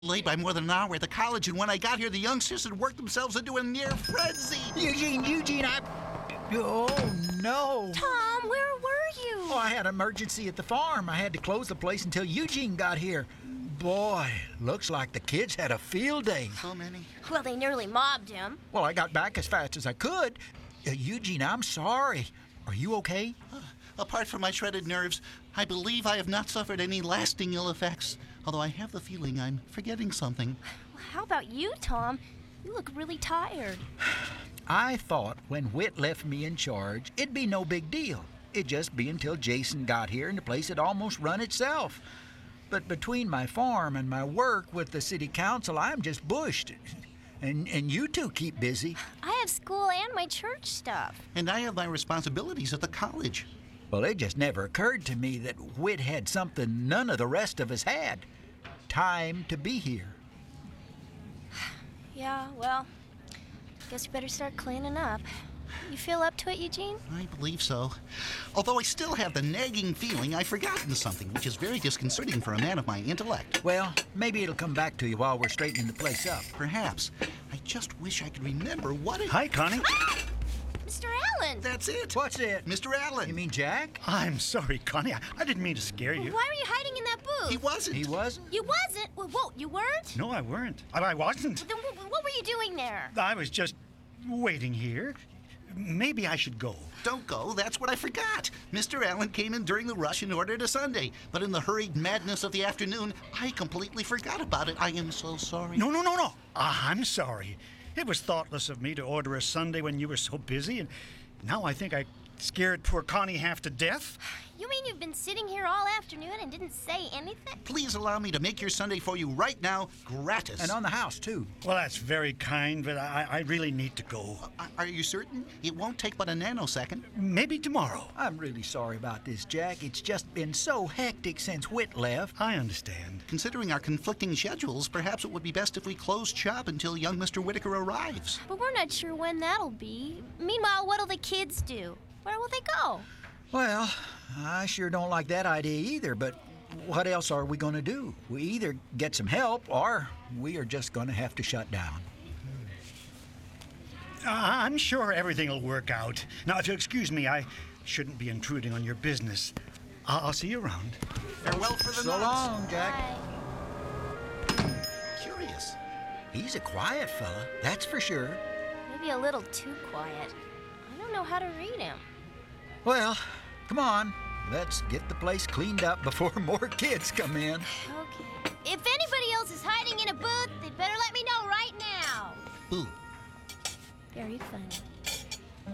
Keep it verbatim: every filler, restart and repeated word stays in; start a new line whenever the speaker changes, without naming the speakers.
Late by more than an hour at the college, and when I got here, the youngsters had worked themselves into a near frenzy.
Eugene, Eugene, I... Oh, no.
Tom, where were you?
Oh, I had an emergency at the farm. I had to close the place until Eugene got here. Boy, looks like the kids had a field day.
So many.
Well, they nearly mobbed him.
Well, I got back as fast as I could. Uh, Eugene, I'm sorry. Are you okay?
Uh, apart from my shredded nerves, I believe I have not suffered any lasting ill effects, although I have the feeling I'm forgetting something.
Well, how about you, Tom? You look really tired.
I thought when Whit left me in charge, it'd be no big deal. It'd just be until Jason got here and the place had almost run itself. But between my farm and my work with the city council, I'm just bushed. And, and you two keep busy.
I have school and my church stuff.
And I have my responsibilities at the college.
Well, it just never occurred to me that Whit had something none of the rest of us had. Time to be here.
Yeah, well, guess we better start cleaning up. You feel up to it, Eugene?
I believe so. Although I still have the nagging feeling I've forgotten something, which is very disconcerting for a man of my intellect.
Well, maybe it'll come back to you while we're straightening the place up.
Perhaps. I just wish I could remember what it...
Hi, Connie.
Mister Allen!
That's it.
What's it?
Mister Allen.
You mean Jack?
I'm sorry, Connie. I, I didn't mean to scare you.
Why were you hiding in that booth?
He wasn't.
He wasn't?
You wasn't? Whoa, whoa, you weren't?
No, I weren't. I, I wasn't.
Then wh- what were you doing there?
I was just waiting here. Maybe I should go.
Don't go. That's what I forgot. Mister Allen came in during the rush and ordered a sundae. But in the hurried madness of the afternoon, I completely forgot about it. I am so sorry.
No, no, no, no. Uh, I'm sorry. It was thoughtless of me to order a sundae when you were so busy, and now I think I scared poor Connie half to death.
You mean you've been sitting here all afternoon and didn't say anything?
Please allow me to make your sundae for you right now, gratis.
And on the house, too.
Well, that's very kind, but I, I really need to go.
Uh, Are you certain? It won't take but a nanosecond.
Maybe tomorrow.
I'm really sorry about this, Jack. It's just been so hectic since Whit left.
I understand.
Considering our conflicting schedules, perhaps it would be best if we closed shop until young Mister Whitaker arrives.
But we're not sure when that'll be. Meanwhile, what'll the kids do? Where will they go?
Well, I sure don't like that idea either, but what else are we going to do? We either get some help or we are just going to have to shut down.
Uh, I'm sure everything will work out. Now, if you'll excuse me, I shouldn't be intruding on your business. I'll, I'll see you around.
Farewell for the
So
nonce.
long, Jack.
Bye.
Curious.
He's a quiet fella, that's for sure.
Maybe a little too quiet. I don't know how to read him.
Well, come on. Let's get the place cleaned up before more kids come in.
Okay. If anybody else is hiding in a booth, they better let me know right now.
Ooh.
Very funny.